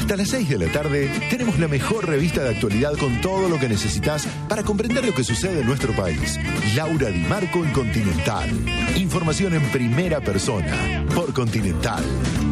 Hasta las 6 de la tarde tenemos la mejor revista de actualidad con todo lo que necesitas para comprender lo que sucede en nuestro país. Laura Di Marco en Continental. Información en primera persona por Continental.